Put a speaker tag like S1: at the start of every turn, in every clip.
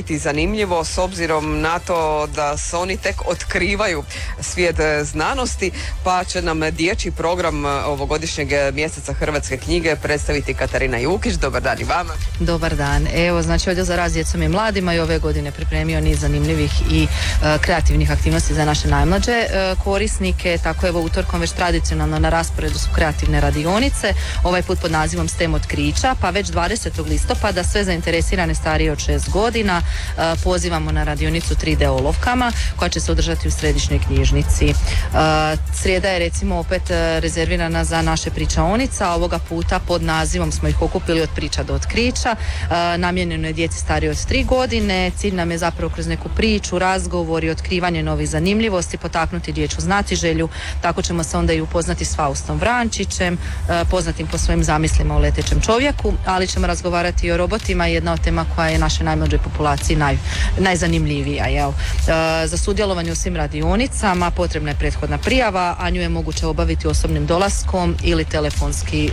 S1: biti zanimljivo s obzirom na to da se oni tek otkrivaju svijet znanosti, pa će nam dječji program ovogodišnjeg mjeseca hrvatske knjige predstaviti Katarina Jukić. Dobar dan i vama.
S2: Dobar dan. Evo, znači Odjel za rad s djecom i mladima i ove godine pripremio niz zanimljivih i kreativnih aktivnosti za naše najmlađe korisnike. Tako evo utorkom već tradicionalno na rasporedu su kreativne radionice, ovaj put pod nazivom STEM otkrića, pa već 20. listopada sve zainteresirane starije od 6 godina pozivamo na radionicu 3D olovkama koja će se održati u središnjoj knjižnici. Srijeda je recimo opet rezervirana za naše pričaonica, a ovoga puta pod nazivom smo ih okupili od priča do otkrića. Namijenjeno je djeci starije od 3 godine. Cilj nam je zapravo kroz neku priču, razgovor i otkrivanje novih zanimljivosti potaknuti dječju znatiželju. Tako ćemo se onda i upoznati s Faustom Vrančićem, poznatim po svojim zamislima o letećem čovjeku, ali ćemo razgovarati i o robotima, jedna od tema koja je našoj najmlađoj populaciji najzanimljivija. Za sudjelovanje u svim radionicama potrebna je prethodna prijava, a nju je moguće obaviti osobnim dolaskom ili telefonski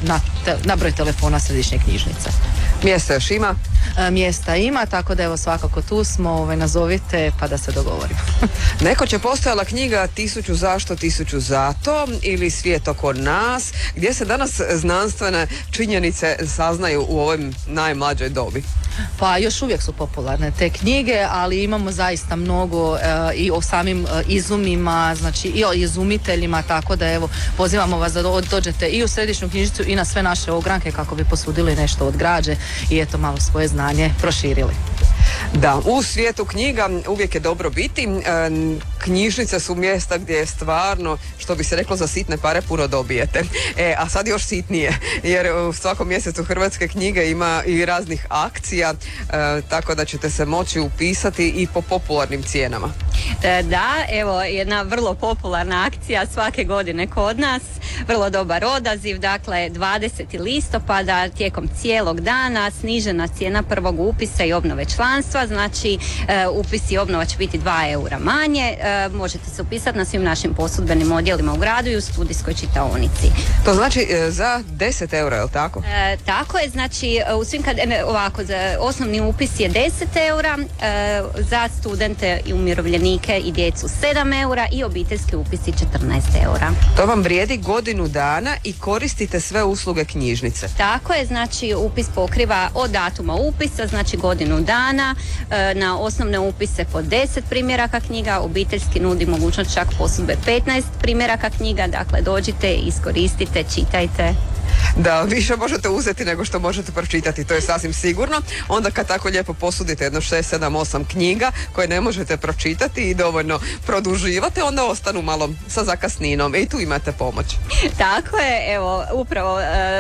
S2: na broj telefona središnje knjižnice.
S1: Mjesta još ima?
S2: Mjesta ima, tako da evo svakako tu smo, nazovite pa da se dogovorimo.
S1: Neko će postojala knjiga 1000 zašto, 1000 zato ili Svijet oko nas, gdje se danas znanstvene činjenice saznaju u ovoj najmlađoj dobi.
S2: Pa još uvijek su popularne te knjige, ali imamo zaista mnogo i o samim izumima, znači i o izumiteljima, tako da evo pozivamo vas da dođete i u središnju knjižnicu i na sve naše ogranke kako bi posudili nešto od građe i eto malo svoje znanje proširili.
S1: Da, u svijetu knjiga uvijek je dobro biti. Knjižnice su mjesta gdje je stvarno, što bi se reklo, za sitne pare puno dobijete. A sad još sitnije, jer u svakom mjesecu hrvatske knjige ima i raznih akcija, tako da ćete se moći upisati i po popularnim cijenama.
S3: Da, evo jedna vrlo popularna akcija svake godine kod nas, vrlo dobar odaziv, dakle 20. listopada tijekom cijelog dana snižena cijena prvog upisa i obnove članstva, znači upis i obnova će biti 2 eura manje, možete se upisati na svim našim posudbenim odjelima u gradu i u studijskoj čitaonici.
S1: To znači za 10 eura, je li tako?
S3: Tako je, znači u svim ovako, za osnovni upis je 10 eura, za studente i umirovljenike i djecu 7 eura i obiteljski upisi 14 eura.
S1: To vam vrijedi godinu dana i koristite sve usluge knjižnice.
S3: Tako je, znači upis pokriva od datuma upisa, znači godinu dana, na osnovne upise po 10 primjeraka knjiga, obiteljski nudi mogućnost čak posudbe 15 primjeraka knjiga, dakle dođite, iskoristite, čitajte.
S1: Da, više možete uzeti nego što možete pročitati, to je sasvim sigurno. Onda kad tako lijepo posudite jedno 6, 7, 8 knjiga koje ne možete pročitati i dovoljno produživate, onda ostanu malo sa zakasninom i tu imate pomoć.
S3: Tako je, evo, upravo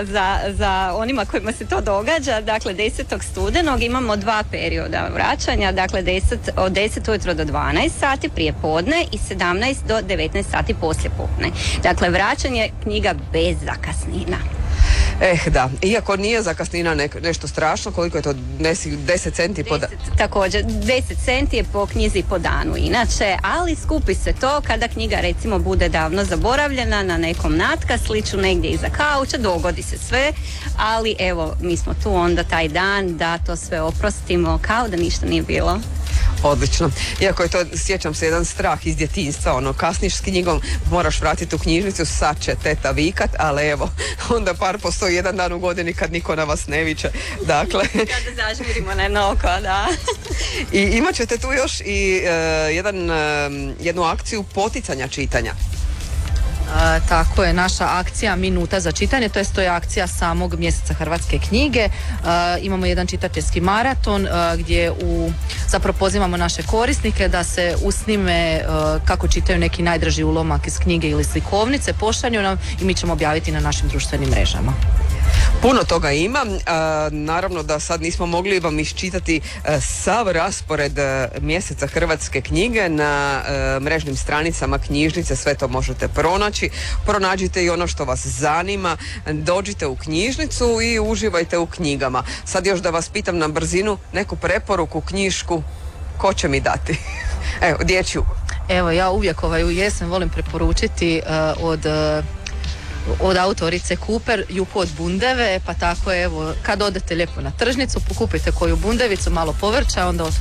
S3: za onima kojima se to događa, dakle 10. studenog imamo 2 perioda vraćanja, dakle od 10 ujutro do 12 sati prije podne i 17 do 19 sati poslije podne. Dakle, vraćanje knjiga bez zakasnina.
S1: Da, iako nije zakasnina nešto strašno, koliko je to 10 centi po danu?
S3: Također, 10 centi je po knjizi po danu inače, ali skupi se to kada knjiga recimo bude davno zaboravljena na nekom natkasliću, negdje iza kauča, dogodi se sve, ali evo, mi smo tu onda taj dan da to sve oprostimo kao da ništa nije bilo.
S1: Odlično. Iako je to, sjećam se, jedan strah iz djetinjstva, kasniš s knjigom, moraš vratiti u knjižnicu, sad će teta vikat, ali evo, onda postoji jedan dan u godini kad niko na vas ne viče. Dakle...
S3: Kada zažmirimo na jedno oko, da.
S1: I imat ćete tu još i jednu akciju poticanja čitanja.
S2: Tako je, naša akcija Minuta za čitanje, to je akcija samog mjeseca hrvatske knjige. Imamo jedan čitateljski maraton gdje zapravo pozivamo naše korisnike da se usnime kako čitaju neki najdraži ulomak iz knjige ili slikovnice, pošalju nam i mi ćemo objaviti na našim društvenim mrežama.
S1: Puno toga ima, naravno da sad nismo mogli vam iščitati sav raspored mjeseca hrvatske knjige na mrežnim stranicama knjižnice, sve to možete pronaći. Pronađite i ono što vas zanima, dođite u knjižnicu i uživajte u knjigama. Sad još da vas pitam na brzinu neku preporuku, knjišku, ko će mi dati? Evo, dječju.
S2: Evo, ja uvijek u jesen volim preporučiti od autorice Cooper Jupu od bundeve, pa tako evo kad odete lijepo na tržnicu pokupite koju bundevicu, malo povrća, onda